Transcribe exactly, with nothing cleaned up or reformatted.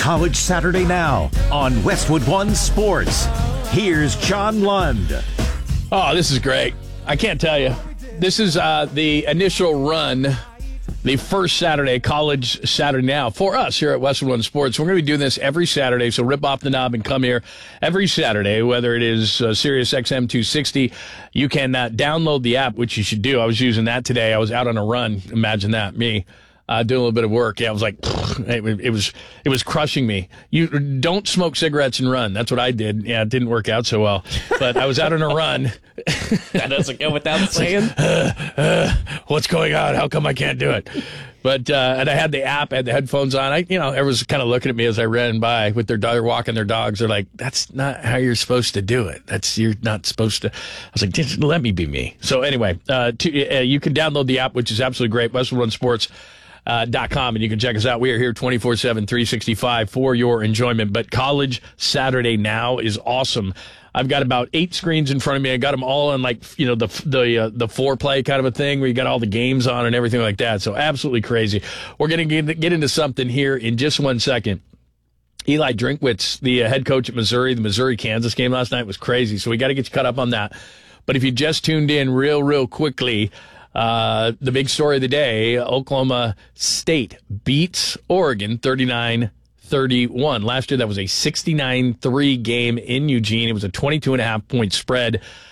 College Saturday Now on Westwood One Sports. Here's John Lund. Oh, this is great. I can't tell you. This is uh, the initial run, the first Saturday, College Saturday Now, for us here at Westwood One Sports. We're going to be doing this every Saturday, so rip off the knob and come here every Saturday, whether it is uh, Sirius X M two sixty. You can uh, download the app, which you should do. I was using that today. I was out on a run. Imagine that, me. Uh, doing a little bit of work. Yeah, I was like, it, it was it was crushing me. You don't smoke cigarettes and run. That's what I did. Yeah, it didn't work out so well. But I was out on a run. That doesn't go without saying. Like, uh, uh, what's going on? How come I can't do it? But uh, and I had the app, I had the headphones on. I, you know, everyone's kind of looking at me as I ran by with their dog, walking their dogs. They're like, "That's not how you're supposed to do it. That's you're not supposed to." I was like, "Just let me be me." So anyway, uh, to, uh, you can download the app, which is absolutely great. Westwood One Sports. Uh, dot com, and you can check us out. We are here twenty-four seven, three sixty-five for your enjoyment. But College Saturday Now is awesome. I've got about eight screens in front of me. I got them all on, like, you know, the the uh, the four-play kind of a thing where you got all the games on and everything like that. So absolutely crazy. We're going to get into something here in just one second. Eli Drinkwitz, the uh, head coach at Missouri, the Missouri-Kansas game last night was crazy. So we got to get you caught up on that. But if you just tuned in real, real quickly, Uh, the big story of the day, Oklahoma State beats Oregon thirty-nine thirty-one. Last year, that was a sixty-nine three game in Eugene. It was a twenty-two and a half point spread.